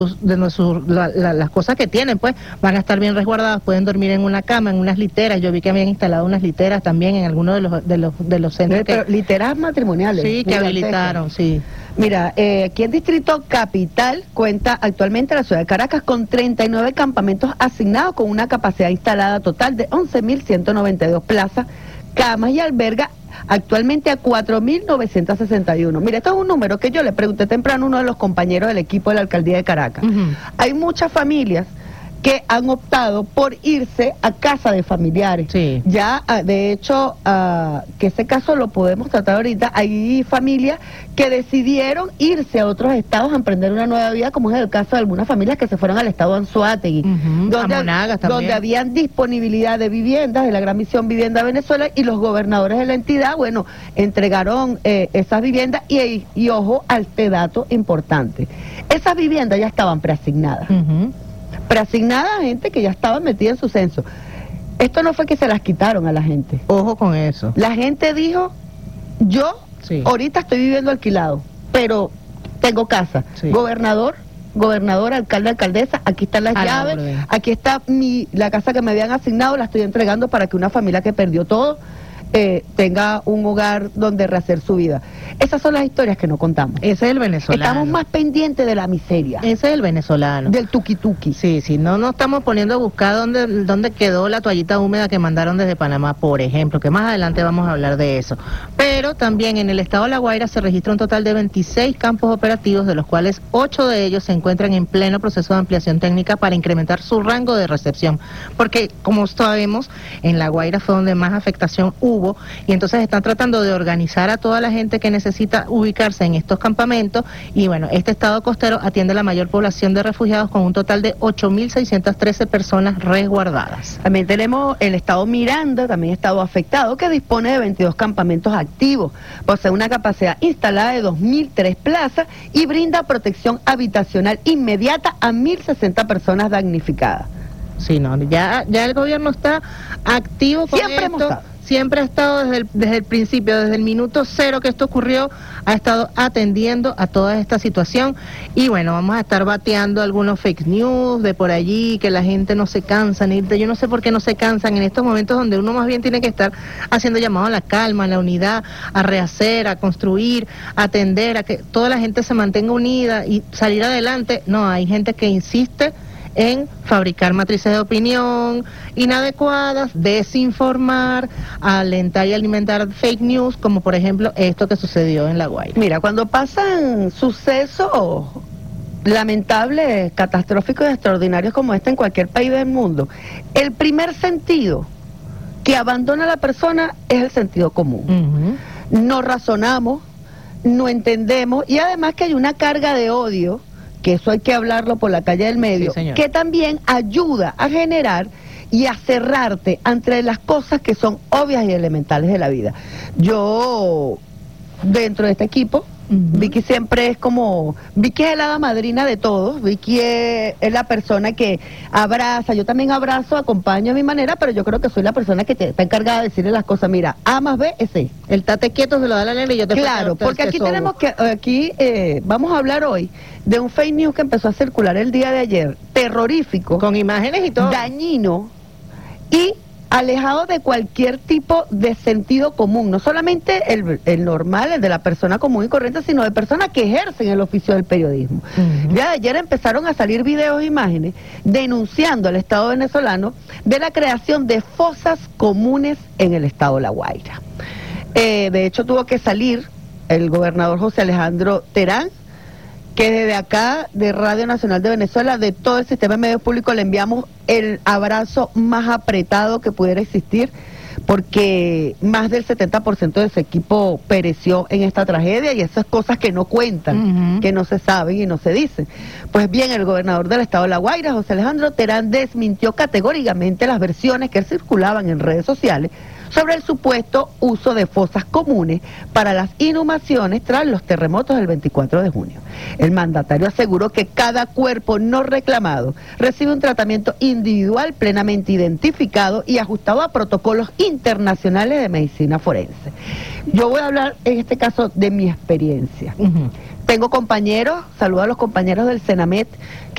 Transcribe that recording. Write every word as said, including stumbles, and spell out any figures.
de nuestros, la, la, las cosas que tienen, pues van a estar bien resguardadas, pueden dormir en una cama, en unas literas. Yo vi que habían instalado unas literas también en algunos de los de los de los centros. Pero, que, literas matrimoniales. Sí, que habilitaron, sí. Mira, eh, aquí en Distrito Capital cuenta actualmente la ciudad de Caracas con treinta y nueve campamentos asignados con una capacidad instalada total de once mil ciento noventa y dos plazas, camas y alberga actualmente a cuatro mil novecientos sesenta y uno. Mira, esto es un número que yo le pregunté temprano a uno de los compañeros del equipo de la Alcaldía de Caracas. Uh-huh. Hay muchas familias que han optado por irse a casa de familiares. Sí. Ya, de hecho, uh, que ese caso lo podemos tratar ahorita, hay familias que decidieron irse a otros estados a emprender una nueva vida, como es el caso de algunas familias que se fueron al estado de Anzoátegui, uh-huh. donde, Monagas, donde habían disponibilidad de viviendas de la Gran Misión Vivienda Venezuela, y los gobernadores de la entidad, bueno, entregaron eh, esas viviendas, y, y ojo a este dato importante, esas viviendas ya estaban preasignadas. Uh-huh. Preasignada a gente que ya estaba metida en su censo. Esto no fue que se las quitaron a la gente. Ojo con eso. La gente dijo, yo sí. ahorita estoy viviendo alquilado, pero tengo casa. Sí. Gobernador, gobernador, alcalde, alcaldesa, aquí están las llaves, aquí está mi la casa que me habían asignado, la estoy entregando para que una familia que perdió todo Eh, tenga un hogar donde rehacer su vida. Esas son las historias que no contamos. Ese es el venezolano. Estamos más pendientes de la miseria. Ese es el venezolano. Del tuki tuki. Sí, sí, no nos estamos poniendo a buscar dónde, dónde quedó la toallita húmeda que mandaron desde Panamá, por ejemplo, que más adelante vamos a hablar de eso. Pero también en el estado de La Guaira se registra un total de veintiséis campos operativos, de los cuales ocho de ellos se encuentran en pleno proceso de ampliación técnica para incrementar su rango de recepción. Porque, como sabemos, en La Guaira fue donde más afectación hubo, y entonces están tratando de organizar a toda la gente que necesita ubicarse en estos campamentos. Y bueno, este estado costero atiende la mayor población de refugiados, con un total de ocho mil seiscientas trece personas resguardadas. También tenemos el estado Miranda, también estado afectado, que dispone de veintidós campamentos activos, posee una capacidad instalada de dos mil tres plazas y brinda protección habitacional inmediata a mil sesenta personas damnificadas. Sí, no, ya, ya el gobierno está activo con Siempre esto. Hemos estado. Siempre ha estado desde el, desde el principio, desde el minuto cero que esto ocurrió, ha estado atendiendo a toda esta situación. Y bueno, vamos a estar bateando algunos fake news de por allí, que la gente no se cansa, ni, yo no sé por qué no se cansan en estos momentos donde uno más bien tiene que estar haciendo llamado a la calma, a la unidad, a rehacer, a construir, a atender, a que toda la gente se mantenga unida y salir adelante. No, hay gente que insiste en fabricar matrices de opinión inadecuadas, desinformar, alentar y alimentar fake news, como por ejemplo esto que sucedió en La Guaira. Mira, cuando pasan sucesos lamentables, catastróficos y extraordinarios como este en cualquier país del mundo, el primer sentido que abandona la persona es el sentido común. Uh-huh. No razonamos, no entendemos, y además que hay una carga de odio, que eso hay que hablarlo por la calle del medio, sí, que también ayuda a generar y a cerrarte entre las cosas que son obvias y elementales de la vida. Yo, dentro de este equipo, uh-huh. Vicky siempre es como, Vicky es la hada madrina de todos, Vicky es, es la persona que abraza, yo también abrazo, acompaño a mi manera, pero yo creo que soy la persona que te, está encargada de decirle las cosas, mira, A más B es C. El tate quieto se lo da la nena y yo te Claro, porque aquí tenemos que, aquí eh, vamos a hablar hoy de un fake news que empezó a circular el día de ayer, terrorífico, con imágenes y todo, dañino y alejado de cualquier tipo de sentido común, no solamente el, el normal, el de la persona común y corriente, sino de personas que ejercen el oficio del periodismo. Uh-huh. Ya de ayer empezaron a salir videos e imágenes denunciando al Estado venezolano de la creación de fosas comunes en el Estado de La Guaira. Eh, de hecho, tuvo que salir el gobernador José Alejandro Terán, que desde acá, de Radio Nacional de Venezuela, de todo el sistema de medios públicos, le enviamos el abrazo más apretado que pudiera existir, porque más del setenta por ciento de su equipo pereció en esta tragedia, y esas cosas que no cuentan, uh-huh. que no se saben y no se dicen. Pues bien, el gobernador del estado de La Guaira, José Alejandro Terán, desmintió categóricamente las versiones que circulaban en redes sociales sobre el supuesto uso de fosas comunes para las inhumaciones tras los terremotos del veinticuatro de junio. El mandatario aseguró que cada cuerpo no reclamado recibe un tratamiento individual plenamente identificado y ajustado a protocolos internacionales de medicina forense. Yo voy a hablar en este caso de mi experiencia. Uh-huh. tengo compañeros, saludo a los compañeros del Senamet,